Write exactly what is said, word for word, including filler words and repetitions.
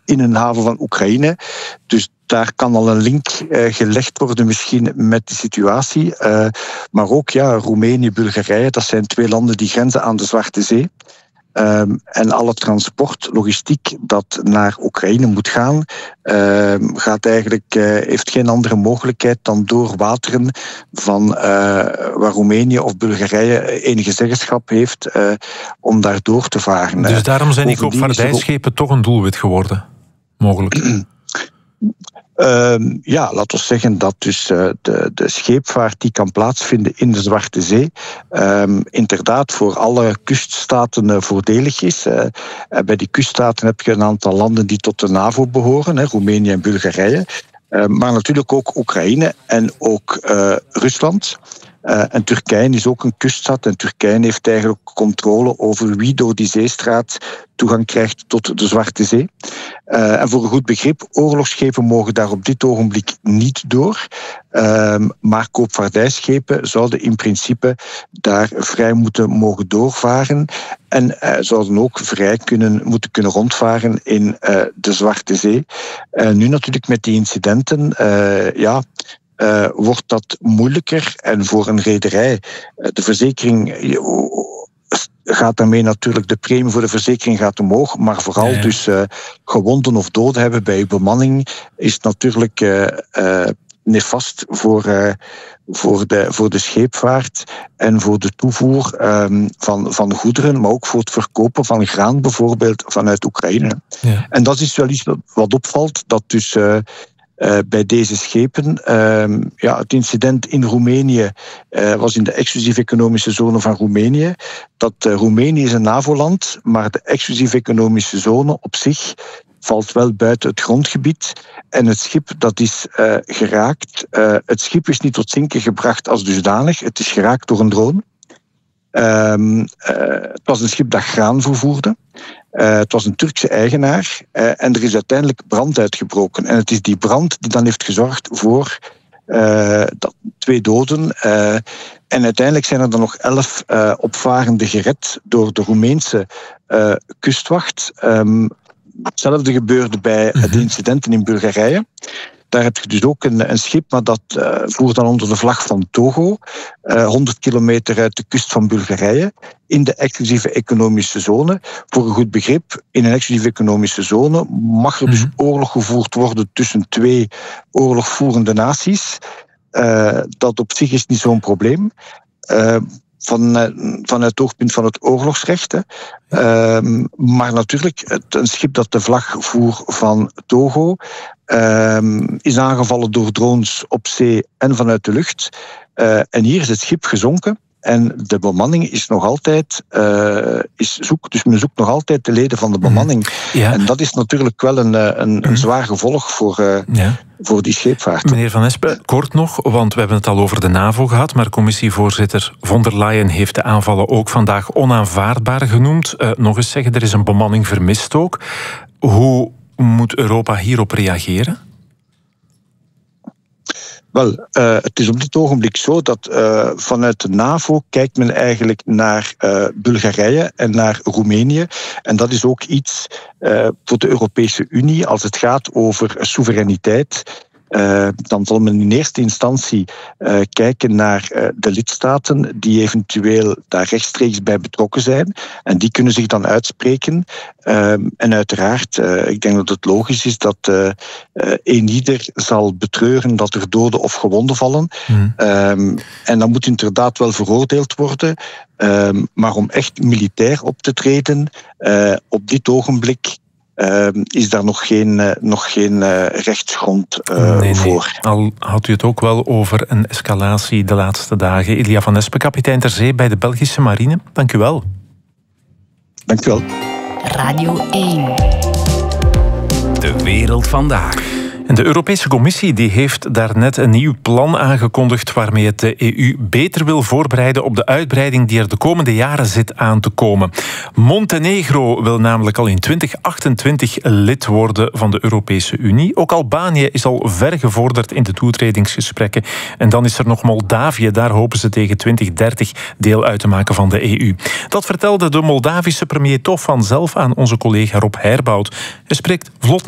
in een haven van Oekraïne. Dus daar kan al een link uh, gelegd worden misschien met de situatie. Uh, maar ook ja, Roemenië, Bulgarije, dat zijn twee landen die grenzen aan de Zwarte Zee. Um, en alle transport, logistiek dat naar Oekraïne moet gaan, um, gaat eigenlijk, uh, heeft geen andere mogelijkheid dan door wateren van uh, waar Roemenië of Bulgarije enige zeggenschap heeft uh, om daar door te varen. Dus daarom zijn die koopvaardijschepen toch een doelwit geworden, mogelijk? Uh, ja, laten we zeggen dat dus uh, de, de scheepvaart die kan plaatsvinden in de Zwarte Zee um, inderdaad voor alle kuststaten uh, voordelig is. Uh, bij die kuststaten heb je een aantal landen die tot de NAVO behoren, hè, Roemenië en Bulgarije. Uh, maar natuurlijk ook Oekraïne en ook uh, Rusland. Uh, en Turkije is ook een kuststad en Turkije heeft eigenlijk controle over wie door die zeestraat toegang krijgt tot de Zwarte Zee. Uh, en voor een goed begrip, oorlogsschepen mogen daar op dit ogenblik niet door. Uh, maar koopvaardijschepen zouden in principe daar vrij moeten mogen doorvaren. En uh, zouden ook vrij kunnen, moeten kunnen rondvaren in uh, de Zwarte Zee. Uh, nu natuurlijk met die incidenten, uh, ja... Uh, wordt dat moeilijker. En voor een rederij, uh, de verzekering uh, gaat daarmee natuurlijk, de premie voor de verzekering gaat omhoog, maar vooral ja, ja. dus uh, gewonden of doden hebben bij uw bemanning is natuurlijk uh, uh, nefast voor, uh, voor, de, voor de scheepvaart en voor de toevoer um, van, van goederen, maar ook voor het verkopen van graan bijvoorbeeld vanuit Oekraïne. Ja. En dat is wel iets wat opvalt, dat dus... Uh, Uh, bij deze schepen. Uh, ja, het incident in Roemenië uh, was in de exclusieve economische zone van Roemenië. Dat uh, Roemenië is een NAVO-land, maar de exclusieve economische zone op zich valt wel buiten het grondgebied. En het schip dat is uh, geraakt. Uh, het schip is niet tot zinken gebracht als dusdanig. Het is geraakt door een drone. Uh, uh, het was een schip dat graan vervoerde. Uh, het was een Turkse eigenaar uh, en er is uiteindelijk brand uitgebroken. En het is die brand die dan heeft gezorgd voor uh, dat, twee doden. Uh, en uiteindelijk zijn er dan nog elf uh, opvarenden gered door de Roemeense uh, kustwacht. Um, hetzelfde gebeurde bij de incidenten in Bulgarije. Daar heb je dus ook een, een schip, maar dat uh, voert dan onder de vlag van Togo, uh, honderd kilometer uit de kust van Bulgarije, in de exclusieve economische zone. Voor een goed begrip, in een exclusieve economische zone mag er dus oorlog gevoerd worden tussen twee oorlogvoerende naties. Uh, dat op zich is niet zo'n probleem. Uh, Van, vanuit het oogpunt van het oorlogsrecht. Uh, maar natuurlijk, het, een schip dat de vlag voer van Togo uh, is aangevallen door drones op zee en vanuit de lucht. Uh, en hier is het schip gezonken. En de bemanning is nog altijd uh, is zoek, dus men zoekt nog altijd de leden van de bemanning. Ja. En dat is natuurlijk wel een, een, een zwaar gevolg voor, uh, ja. voor die scheepvaart. Meneer Van Espen, kort nog, want we hebben het al over de NAVO gehad, maar commissievoorzitter von der Leyen heeft de aanvallen ook vandaag onaanvaardbaar genoemd. Uh, nog eens zeggen, er is een bemanning vermist ook. Hoe moet Europa hierop reageren? Wel, uh, het is op dit ogenblik zo dat uh, vanuit de NAVO kijkt men eigenlijk naar uh, Bulgarije en naar Roemenië. En dat is ook iets uh, voor de Europese Unie als het gaat over soevereiniteit. Uh, dan zal men in eerste instantie uh, kijken naar uh, de lidstaten die eventueel daar rechtstreeks bij betrokken zijn. En die kunnen zich dan uitspreken. Uh, en uiteraard, uh, ik denk dat het logisch is dat uh, uh, een ieder zal betreuren dat er doden of gewonden vallen. Mm. Um, en dat moet inderdaad wel veroordeeld worden. Um, maar om echt militair op te treden, uh, op dit ogenblik... Uh, is daar nog geen, uh, nog geen uh, rechtsgrond uh, nee, nee. voor. Al had u het ook wel over een escalatie de laatste dagen. Ilia van Espen, kapitein ter zee bij de Belgische marine. Dank u wel. Dank u wel. Radio één. De wereld vandaag. En de Europese Commissie die heeft daarnet een nieuw plan aangekondigd waarmee het de E U beter wil voorbereiden op de uitbreiding die er de komende jaren zit aan te komen. Montenegro wil namelijk al in twintig achtentwintig lid worden van de Europese Unie. Ook Albanië is al ver gevorderd in de toetredingsgesprekken. En dan is er nog Moldavië, daar hopen ze tegen twintig dertig deel uit te maken van de E U. Dat vertelde de Moldavische premier Tofan zelf aan onze collega Rob Herbout. Hij spreekt vlot